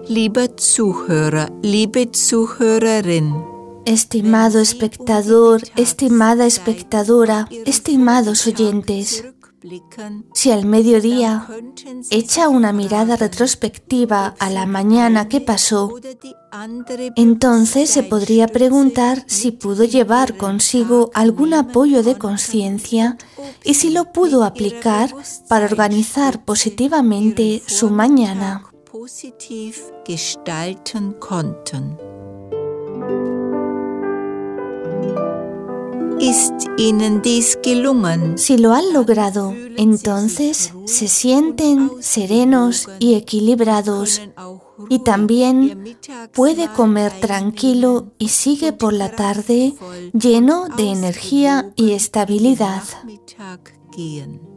Lieber Zuhörer, liebe Zuhörerin. Estimado espectador, estimada espectadora, estimados oyentes, si al mediodía echa una mirada retrospectiva a la mañana que pasó, entonces se podría preguntar si pudo llevar consigo algún apoyo de conciencia y si lo pudo aplicar para organizar positivamente su mañana. Ist Ihnen dies gelungen? Si lo han logrado, entonces se sienten serenos y equilibrados y también puede comer tranquilo y sigue por la tarde lleno de energía y estabilidad.